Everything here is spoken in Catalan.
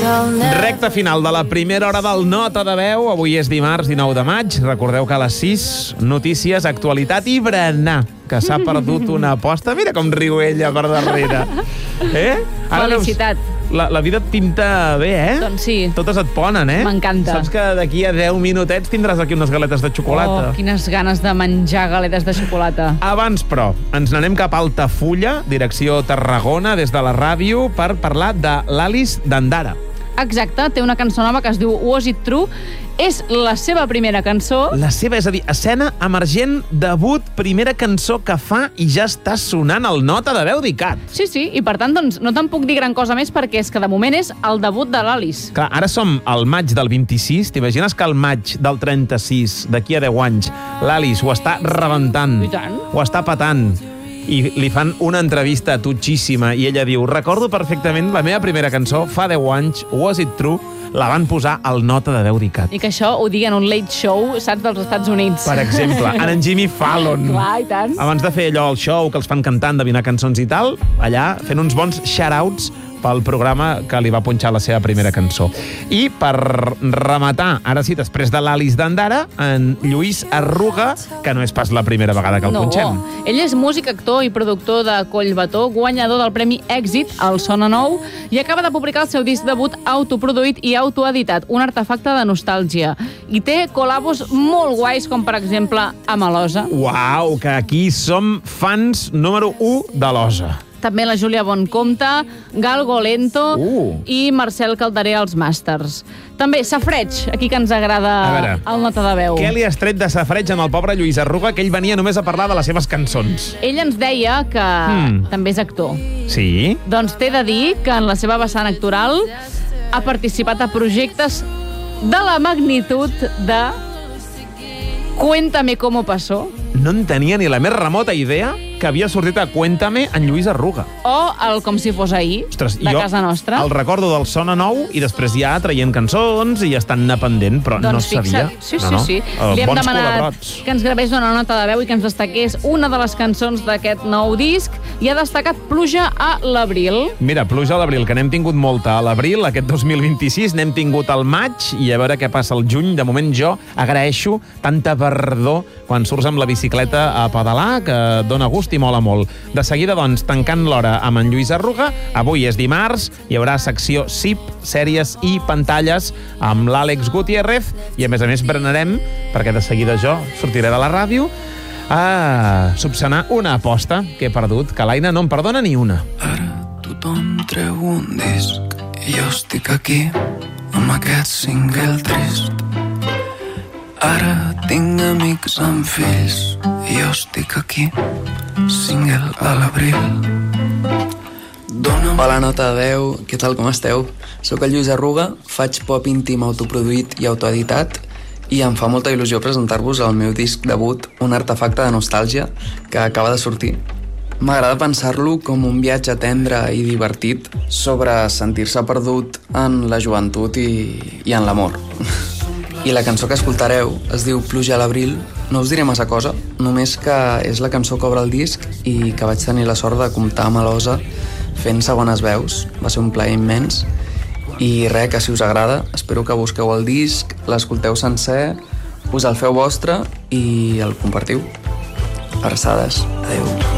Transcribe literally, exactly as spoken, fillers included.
Recte final de la primera hora del Nota de Veu. Avui és dimarts dinou de maig. Recordeu que a les sis, notícies, actualitat i berenar, que s'ha perdut una aposta. Mira com riu ella per darrere. Eh? Ara Felicitat. Veus, la, la vida et pinta bé, eh? Doncs sí. Totes et ponen, eh? M'encanta. Saps que d'aquí a deu minutets tindràs aquí unes galetes de xocolata. Oh, quines ganes de menjar galetes de xocolata. Abans, però, ens n'anem cap a Altafulla, direcció Tarragona, des de la ràdio, per parlar de l'Alice Dandara. Exacte, té una cançó nova que es diu Was It True. És la seva primera cançó. La seva, és a dir, escena emergent, debut, primera cançó que fa i ja està sonant el Nota de Veu d'ICAT. Sí, sí, i per tant, doncs, no te'n puc dir gran cosa més perquè és que de moment és el debut de l'Alice. Clar, ara som al maig del vint-i-sis. T'imagines que al maig del trenta-sis, d'aquí a deu anys, l'Alice ho està rebentant. I tant. Ho està patant. I li fan una entrevista tutxíssima i ella diu: recordo perfectament la meva primera cançó, fa deu anys, Was It True, la van posar al Nota de Veu d'ICAT. I que això ho digui en un late show, saps, dels Estats Units. Per exemple, en en Jimmy Fallon. Clar, i tant. Abans de fer allò, el show, que els fan cantant, endevinar cançons i tal, allà fent uns bons shout-outs pel programa que li va punxar la seva primera cançó. I per rematar, ara sí, després de l'Alice Dandara, en Lluís Arruga, que no és pas la primera vegada que el no. punxem. Ell és músic, actor i productor de Collbató, guanyador del Premi Èxit, el Sona Nou, i acaba de publicar el seu disc debut autoproduït i autoeditat, un artefacte de nostàlgia. I té col·labos molt guais, com per exemple amb Alosa. Uau, que aquí som fans número u de l'Osa. També la Júlia Boncompte, Gal Golento Uh. i Marcel Calderé als Màsters. També Safreig, aquí que ens agrada el Nota de Veu. Què li has tret de safreig en el pobre Lluís Arruga, que ell venia només a parlar de les seves cançons? Ell ens deia que Mm. també és actor. Sí? Doncs t'he de dir que en la seva vessant actoral ha participat a projectes de la magnitud de Cuéntame cómo pasó. No en tenia ni la més remota idea que havia sortit a Cuéntame en Lluís Arruga. O el Com si fos ahir, Ostres, de jo casa nostra. el recordo del Sona Nou i després ja traient cançons i ja estan-ne pendent, però doncs no sabia. Fixa't. Sí, no, sí, no. sí. Uh, Li hem bons demanat col·laborats. que ens gravés una nota de veu i que ens destaqués una de les cançons d'aquest nou disc, i ha destacat Pluja a l'abril. Mira, pluja a l'abril, que n'hem tingut molta a l'abril, aquest dos mil vint-i-sis, n'hem tingut al maig, i a veure què passa al juny. De moment jo agraeixo tanta verdor quan surts amb la bicicleta a pedalar, que dona gust i mola molt. De seguida, doncs, tancant l'hora amb en Lluís Arruga, avui és dimarts, hi haurà secció S I P, sèries i pantalles amb l'Àlex Gutiérrez, i a més a més berenarem, perquè de seguida jo sortiré de la ràdio, a subsanar una aposta que he perdut, que l'Aina no em perdona ni una. Ara tothom treu un disc i jo estic aquí amb aquest single trist. Ara tinc amics amb fills i jo estic aquí, single a l'abril. Dóna'm... Hola, Nota de Veu, què tal, com esteu? Soc el Lluís Arruga, faig pop íntim autoproduït i autoeditat, i em fa molta il·lusió presentar-vos el meu disc debut, un artefacte de nostàlgia, que acaba de sortir. M'agrada pensar-lo com un viatge tendre i divertit sobre sentir-se perdut en la joventut i, i en l'amor. I la cançó que escoltareu es diu Pluja a l'abril. No us diré massa cosa, només que és la cançó que obre el disc i que vaig tenir la sort de comptar amb l'Osa fent segones veus. Va ser un plaer immens. I res, que si us agrada, espero que busqueu el disc, l'escolteu sencer, us el feu vostre i el compartiu. Abraçades. Adéu.